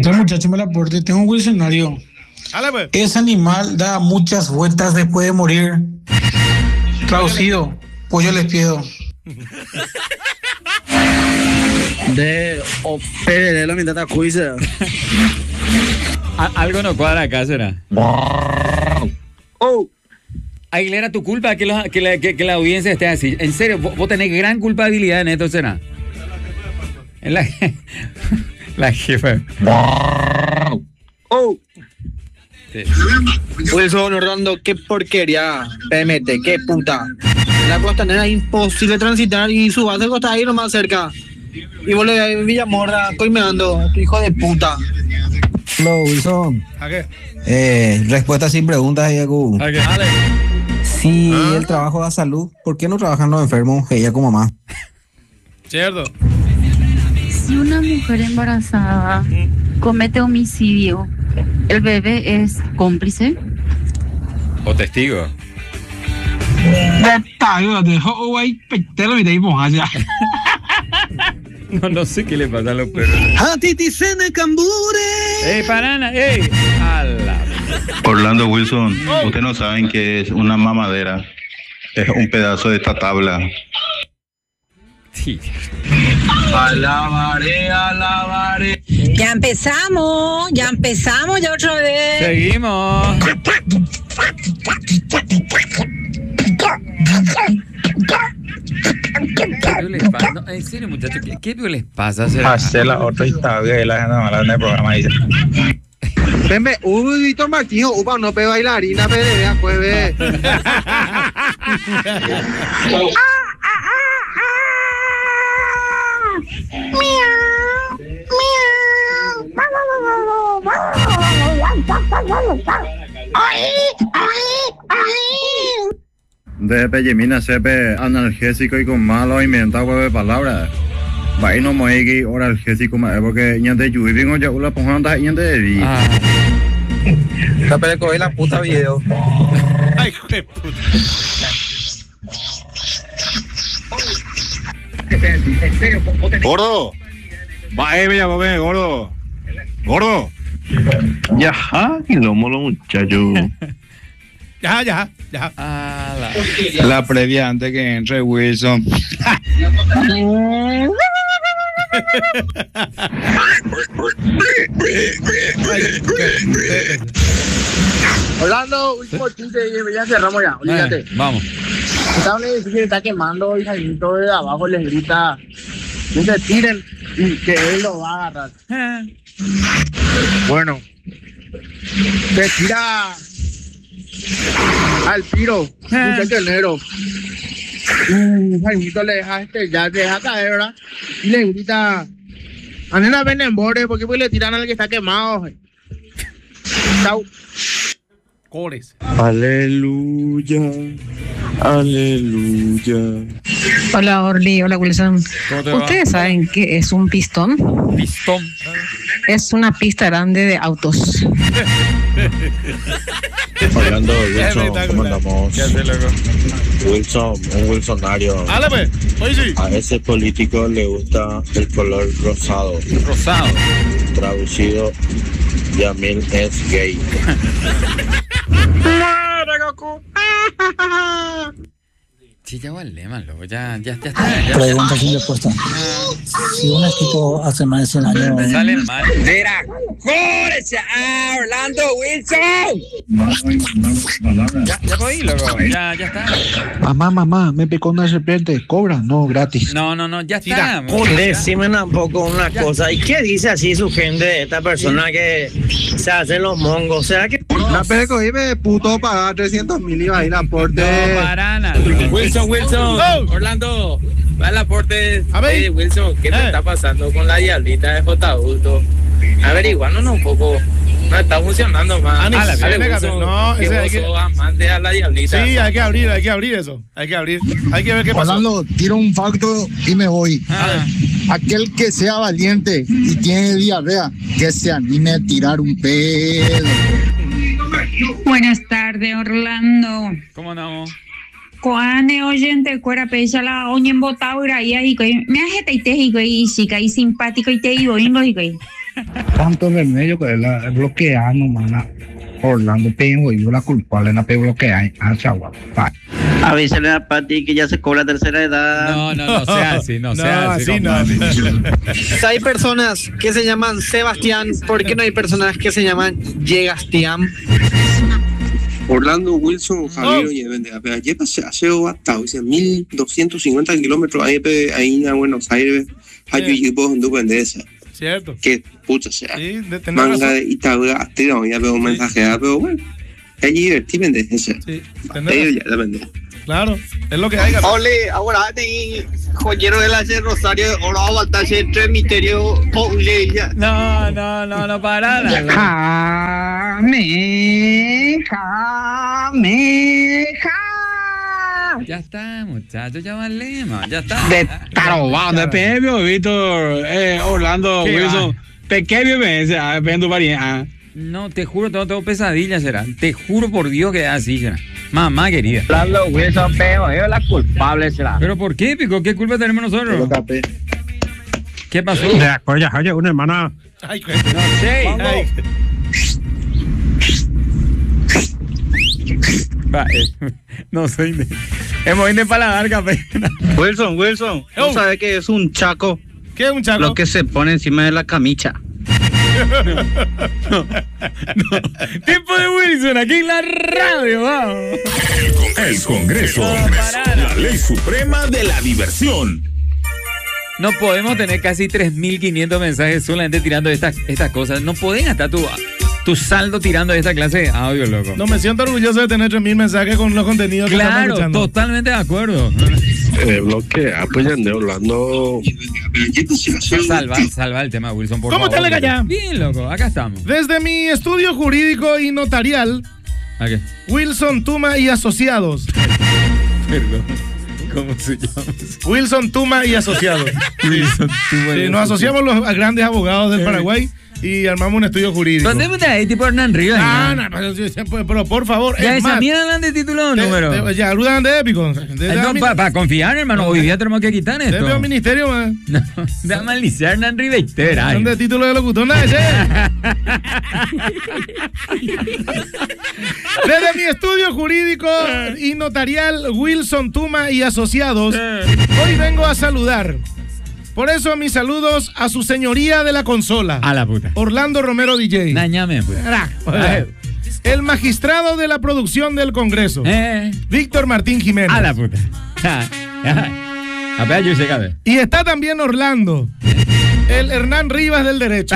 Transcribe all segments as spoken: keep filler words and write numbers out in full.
Este muchacho me la aporte. Tengo un Wilsonario. Dale, pues. Ese animal da muchas vueltas después de morir. Traducido, pollo les pido. De opere de la mitad de juicio. Algo no cuadra acá, será. Oh. Aguilera, tu culpa que, los, que, la, que, que la audiencia esté así. En serio, vos, vos tenés gran culpabilidad en esto, será. En la, la jefa. Oh. Sí. Wilson Orlando, qué porquería. P M T, qué puta. La costanera es imposible transitar y su base está ahí nomás cerca. Y vos le das en Villamorra, estoy meando, hijo de puta. Hello, Wilson. ¿A qué? Eh, respuesta sin preguntas, ahí, Agu. Okay. Dale. Si ¿Ah? el trabajo da salud, ¿por qué no trabajan los enfermos, ella como mamá? Cierto. Si una mujer embarazada comete homicidio, ¿el bebé es cómplice? O testigo. No, no sé qué le pasa a los perros. ¡Ey, parana! ¡Ey! ¡Hala! Orlando Wilson, ustedes no saben que es una mamadera. Es un pedazo de esta tabla. Sí. Alabaré, alabaré. Ya empezamos, ya empezamos ya otra vez. Seguimos. ¿Qué les pasa? No, en serio, muchachos, ¿qué, qué les pasa? Hacer la otra historia y la gente mala en el programa dice. Pembe, uy, Víctor Martínez, upa, no pe bailarina, pe de vea, pues ve. De Pellemina sepe analgésico y con malo inventado de palabras. Va y no me hay hora analgésico más porque ya te llueve vengo ya una ponjanta y ya te vi. La pe coge la puta video. Ay, hijo de puta. Gordo. Va eh, bella bebé, gordo. Gordo. Ya, y lo molo muchacho. Ya, ya, ya. Ah, la... La previa antes que entre Wilson. Orlando, último chiste y ya cerramos ya, olvídate. Eh, vamos. Está un edificio que está quemando y Jaimito de abajo les grita, no se tiren y que él lo va a agarrar. Eh. Bueno, se tira al piro, muchacho enero. Uh, Jaimito le deja este, ya le deja caer, ¿verdad? Y le grita, a nena ven en borde, porque pues le tiran al que está quemado. Chau. Cores. Aleluya. Aleluya. Hola Orly, hola Wilson. ¿Cómo te va? ¿Ustedes saben qué es un pistón? Pistón. Es una pista grande de autos. Orlando Wilson, ¿cómo andamos? ¿Qué hace, loco? Wilson, un Wilsonario. Dale, pues. Oye, sí. A ese político le gusta el color rosado. Rosado. Traducido, Yamil es gay. Sí, ya va el lema, loco. Ya, ya, ya está. Ya. Pregunta sin respuesta. Si un equipo hace más de cien años. Me sale mal. Mira, ¡córese a Orlando Wilson! Ya, ya voy, loco. Ya, ya está. Mamá, mamá, me picó una serpiente. ¿Cobra? No, gratis. No, no, no, ya está. Tira, Ya. Decime un poco una cosa. ¿Y qué dice así su gente, esta persona que se hacen los mongos? ¿Será que la peco vive puto pagar trescientos mil y va a ir a aporte? No, parana. Wilson, Wilson, Oh. Orlando, va al aporte. A ver. Oye, Wilson, ¿qué te Eh. está pasando con la diablita de J. Adulto? Averiguanos un poco. No está funcionando más. Ah, ni Dale, siquiera, Wilson, no, que ese hay vos que- sos amante a la diablita. Sí, hay que abrir, hay que abrir eso. Hay que abrir. Hay que ver qué pasa. Orlando, tiro un facto y me voy. Ah. Aquel que sea valiente y tiene diarrea, que se anime a tirar un pedo. Buenas tardes, Orlando. ¿Cómo andamos? Cuane oyente cuera pecha la oña embotado y ahí y me hace te y te y chica y simpático y te y ingo y Tanto remedio que la bloquea nomás. Orlando Pengo y yo la culpable la pego bloquea a Chagua. Avísale a Pati que ya se cobra tercera edad. No, no, no sea así, no, No, sea así. así no. Si hay personas que se llaman Sebastián, ¿por qué no hay personas que se llaman Llegastián? Orlando Wilson, Javier Oñevende, ayer pasé hace hasta mil doscientos cincuenta kilómetros ahí, ahí en Buenos Aires, hay yo puedo vender esa. Cierto. Que pucha sea. Sí, de tener Manga razón. de Itabra, tiro, ya veo un mensaje, pero bueno. Allí divertí vender esa. Sí, Ahí ya la vendí. Claro, es lo que hay. Ole, ahora te joyero de la Rosario, ahora va a estar entre misterio o ya. No, no, no, no para nada. Jame, jame, ja. Ya está, muchachos, ya valemos, ya está. De Tarobado, de pequeño, Víctor, eh, Orlando ¿Qué Wilson, pequeño me dice, ah, vendo variedad. No, te juro, tengo, tengo pesadillas, será. Te juro por Dios que es así, será. Mamá querida. Orlando Wilson, pero es la culpable será. ¿Pero por qué, Pico? ¿Qué culpa tenemos nosotros? ¿Qué pasó? De acuerdo, oye, una hermana. Ay, qué- No sé. Ay, Va, eh, no soy de... Hemos ido para la barca, pero... Wilson, Wilson, Oh. ¿tú sabes que es un chaco? ¿Qué es un chaco? Lo que se pone encima de la camicha. Tiempo de Wilson, aquí en la radio, vamos. El Congreso, la ley suprema de la diversión. No podemos tener casi tres mil quinientos mensajes solamente tirando estas estas cosas. No pueden gastar tu, tu saldo tirando esta clase de audio, loco. No, me siento orgulloso de tener tres mil mensajes con los contenidos que estamos Claro, escuchando. totalmente de acuerdo. Eh, bloquea, pues ya ande Orlando. Salva, salva el tema, Wilson, por ¿Cómo favor. te le callas? Bien, loco, acá estamos. Desde mi estudio jurídico y notarial, ¿A qué? Wilson Tuma y Asociados. Perdón. ¿Cómo se llama? Wilson Tuma y Asociados. Wilson Tuma y Sí, nos asociamos los grandes abogados del Eh. Paraguay y armamos un estudio jurídico. ¿Dónde está ahí, tipo Hernán Rivas? Ah, no, pero, pero, pero por favor, Ya, es esa más, mierda hablan de título o de- número. de- ya, hablan de épico. De, de, Para de, pa, confiar, hermano. Hoy día tenemos que quitar esto. de, de ministerio, man. No, de maliciar Hernán Riveitera. Son de título de locutor, nada de ese. Desde mi estudio jurídico y notarial Wilson Tuma y Asociados, hoy vengo a saludar. Por eso mis saludos a su señoría de la consola, A la puta. Orlando Romero D J. Dañame, pues. El magistrado de la producción del Congreso, Eh, Víctor Martín Jiménez. a la puta. A ver, yo sé, cabe. Y está también Orlando, el Hernán Rivas del Derecho.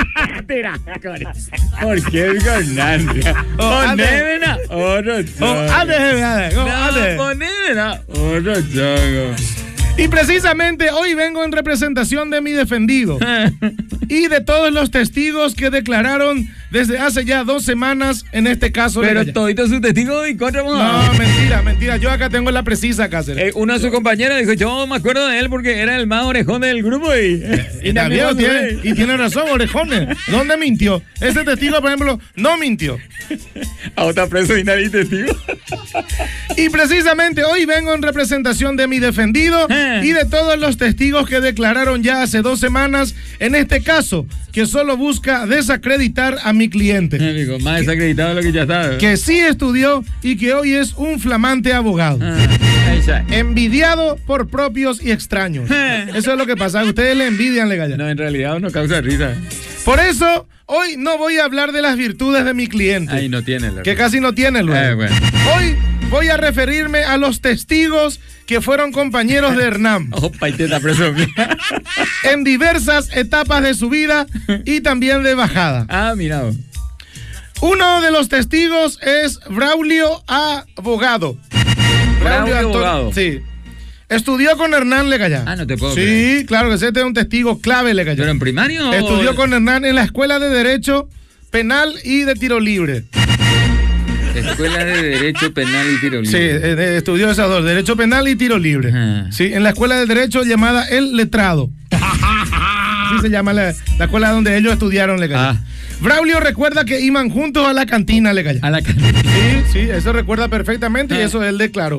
¿Por qué Hernández? Oh, ande. Ponémela otro Oh, ande, choco. ande, oh, ande. No, ponémela otro choco. Y precisamente hoy vengo en representación de mi defendido y de todos los testigos que declararon desde hace ya dos semanas en este caso. Pero de toditos sus testigos y contra No, mentira, mentira. Yo acá tengo la precisa, Cáceres. Eh, uno de sus compañeros dijo, yo me acuerdo de él porque era el más orejón del grupo y... Y también tiene, y tiene razón, orejones. ¿Dónde mintió? Ese testigo, por ejemplo, no mintió. A otra preso y nadie testigo. Y precisamente hoy vengo en representación de mi defendido y de todos los testigos que declararon ya hace dos semanas en este caso, que solo busca desacreditar a mi cliente. Amigo, más desacreditado de lo que ya está. Que sí estudió y que hoy es un flamante abogado. Ah, ahí está. Envidiado por propios y extraños. Eso es lo que pasa. Ustedes le envidian, legal. No, en realidad uno causa risa. Por eso, hoy no voy a hablar de las virtudes de mi cliente. Ahí no tiene. Que casi no tiene luego. Eh, bueno. Hoy voy a referirme a los testigos que fueron compañeros de Hernán Opa, y te está preso. en diversas etapas de su vida y también de bajada. Ah, mira. vos. Uno de los testigos es Braulio Abogado. Braulio Antonio- Abogado. Sí. Estudió con Hernán Legallá. Ah, no te puedo Sí, creer. claro que ese es un testigo clave, Legallá. ¿Pero en primario o- Estudió con Hernán en la Escuela de Derecho Penal y de Tiro Libre. Escuela de Derecho Penal y Tiro Sí, Libre. eh, eh, estudió esas dos, Derecho Penal y Tiro Libre. Ajá. Sí, en la Escuela de Derecho llamada El Letrado. Así se llama la, la escuela donde ellos estudiaron, Legallá. Ah. Braulio recuerda que iban juntos a la cantina, Legallá. A la cantina. Sí, sí, eso recuerda perfectamente y Ah. eso él declaró.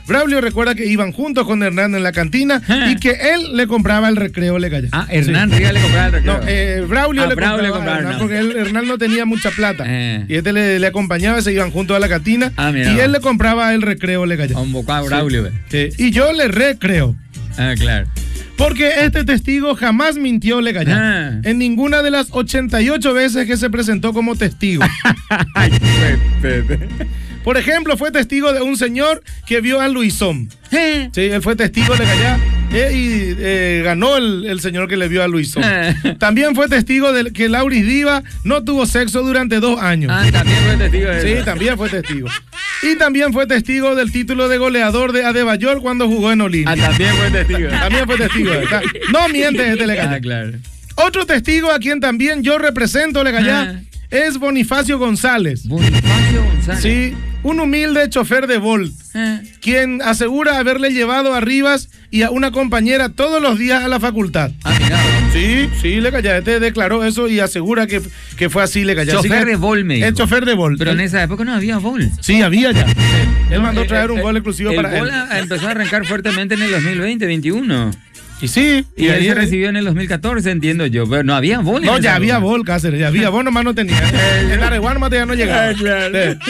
Braulio recuerda que iban juntos con Hernán en la cantina y que él le compraba el recreo, le calla. Ah, Hernán sí. le compraba el recreo. No, eh, Braulio, ah, le, Braulio compraba le compraba a Hernán, porque él, Hernán no tenía mucha plata. Eh. Y este le, le acompañaba, se iban juntos a la cantina. Ah, mira. Y él le compraba el recreo, le calla. A un bocado Braulio. Sí. Sí. Y yo le recreo. Ah, claro. Porque este testigo jamás mintió, le calla. Ah. En ninguna de las ochenta y ocho veces que se presentó como testigo. Por ejemplo, fue testigo de un señor que vio a Luisón. Sí, él fue testigo de allá eh, y eh, ganó el, el señor que le vio a Luisón. También fue testigo de que Lauris Diva no tuvo sexo durante dos años. Ah, también fue testigo de Sí, eso. también fue testigo. Y también fue testigo del título de goleador de Adebayor cuando jugó en Olimpia. Ah, también fue testigo. También fue testigo. No miente este Legallá. Ah, claro. Otro testigo a quien también yo represento, Legallá, Ah. es Bonifacio González. Bonifacio González. Sí, un humilde chofer de Volt, Ah. quien asegura haberle llevado a Rivas y a una compañera todos los días a la facultad. Ah, mira. Sí, sí, Legallá, este declaró eso y asegura que, que fue así, Legallá. Chofer Así que- de Volt, me dijo. Es chofer de Volt. Pero en esa época no había Volt. Sí, había ya. Él mandó Eh, traer eh, un gol exclusivo el para él. Volt a- empezó a arrancar fuertemente en el dos mil veinte, veintiuno. Y sí. Y, y ahí ahí se recibió en el dos mil catorce, entiendo yo. Pero no había Volt. en No, esa ya había época. Vol, Cáceres, ya había. Vos nomás no tenía. En Areguá nomás ya no llegaba. Ah, claro. De,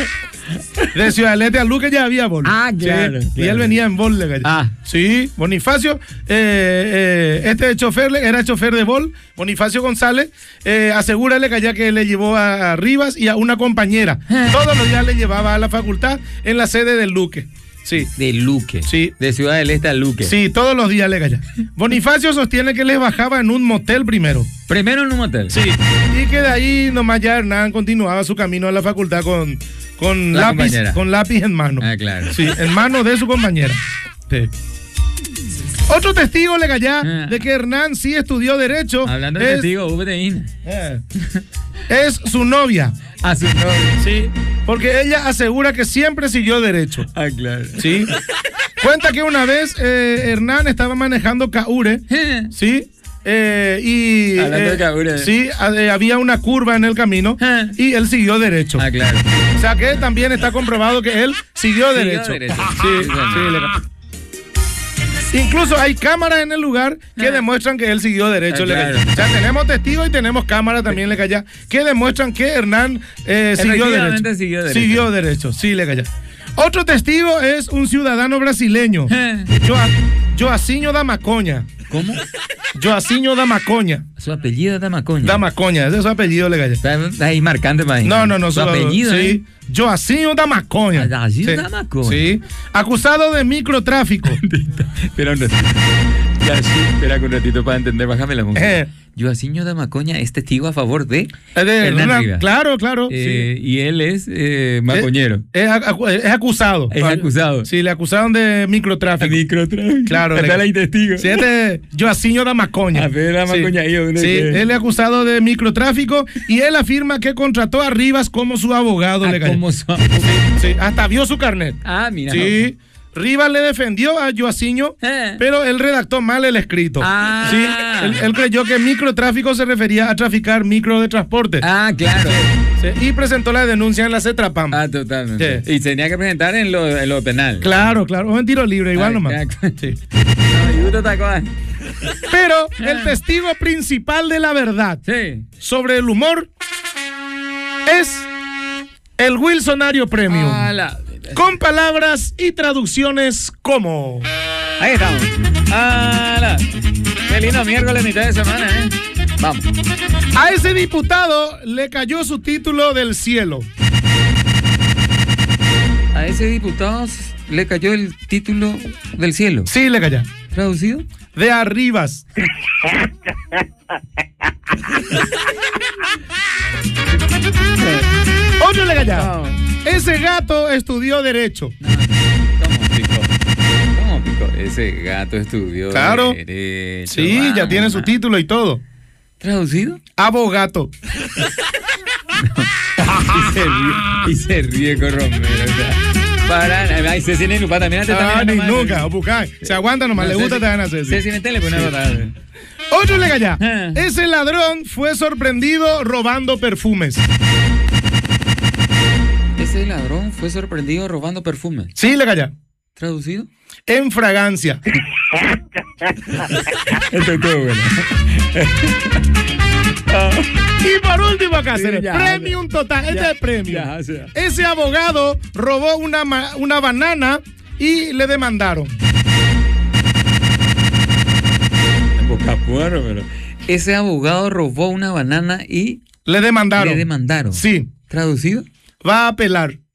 de Ciudad del Este a Luque ya había Vol. Ah, claro, Sí, Y claro. él venía en Vol, Legallá. Ah. Sí, Bonifacio, eh, eh, este chofer le- era chofer de Vol, Bonifacio González, eh, asegúrale que allá que le llevó a, a Rivas y a una compañera. Todos los días le llevaba a la facultad en la sede del Luque. Sí. De Luque. Sí. De Ciudad del Este a Luque. Sí, todos los días le calla. Bonifacio sostiene que les bajaba en un motel primero. Primero en un motel. Sí. Y que de ahí nomás ya Hernán continuaba su camino a la facultad con, con, La lápiz, compañera. con lápiz en mano. Ah, claro. Sí, en mano de su compañera. Sí. Otro testigo le calla Ah. de que Hernán sí estudió Derecho. Hablando de es, testigo, V T I. eh, es su novia. A su novia. Sí. Porque ella asegura que siempre siguió Derecho. Ah, claro. Sí. Cuenta que una vez eh, Hernán estaba manejando Caure. Sí. Eh, y Hablando de eh, Caure. sí, a- eh, había una curva en el camino y él siguió derecho. Ah, claro. O sea que también está comprobado que él siguió, Siguió derecho. derecho. Sí, Sí, señor. sí, le- Incluso hay cámaras en el lugar que demuestran que él siguió derecho. Ah, le claro. calla. O sea, tenemos testigos y tenemos cámaras también, le calla, que demuestran que Hernán eh, siguió Efectivamente derecho. siguió derecho. Siguió derecho, sí, le calla. Otro testigo es un ciudadano brasileño, Eh. Joa- Joacinho da Maconha. ¿Cómo? Joacinho da Maconha. Su apellido es Damacoña. Da Maconha, ese es su apellido, le calla. Está, está ahí marcante para ahí. No, no, no. Su apellido, sí. ¿eh? Joacinho da Maconha. Ah, Joacinho sí. da Maconha. Sí. Acusado de microtráfico. Espera un ratito. Ya, sí, espera un ratito para entender. Bájame la música. Eh. Joacinho da Macoña es testigo a favor de Es de Hernán una- Rivas. claro, claro. Eh, sí. Y él es eh, macoñero. Es, acu- es acusado. Es acusado. Sí, le acusaron de microtráfico. Microtráfico. Claro. Está le- la testigo. Sí, este es Joacinho da Maconha. A ver, da Sí. Maconha ahí, ¿dónde Sí, queda? él es acusado de microtráfico y él afirma que contrató a Rivas como su abogado. Ah, le calla. como su- Sí, hasta vio su carnet. Ah, mira. Sí. Rivas le defendió a Joacinho, Eh. pero él redactó mal el escrito. Ah. Sí, él, él creyó que microtráfico se refería a traficar micro de transporte. Ah, claro. Sí, y presentó la denuncia en la CETRAPAM. Ah, totalmente. Sí. Y tenía que presentar en lo, en lo penal. Claro, claro. O en tiro libre, igual Ah, nomás. ya. Sí. No, y uno tacó ahí. Pero el testigo principal de la verdad Sí. sobre el humor es el Wilsonario Premium. Ah, la- Con palabras y traducciones como... Ahí estamos. ¡Hala! Qué lindo miércoles, mitad de semana, ¿eh? Vamos. A ese diputado le cayó su título del cielo. A ese diputado le cayó el título del cielo. Sí, le cayó. ¿Traducido? De arribas. Otro le cayó. No. Ese gato estudió derecho. ¿Cómo pico? ¿Cómo pico? Ese gato estudió. Claro. Derecho. Sí, ya Vamos, tiene su man. título y todo. ¿Traducido? Abogado. Y se ríe, y se ríe con Romero. O sea, para. Ay, Ceci ni Lupa también te Ah, está ni mirando mal. nunca, buscar. Se aguanta nomás, No, le gusta, Ceci- te van a hacer. sí. Ceci, metele con una patada. Otro le cayó. Ah. Ese ladrón fue sorprendido robando perfumes. Ese ladrón fue sorprendido robando perfumes. Sí, le cayó. ¿Traducido? En fragancia. Esto es todo bueno. Y por último, Cáceres, Sí, ya, premium total. Este ya, es premium. ya, o sea. Ese abogado robó una, ma- una banana y le demandaron. Bocapuero, pero ese abogado robó una banana y Le demandaron. le demandaron. Sí. ¿Traducido? Va a apelar.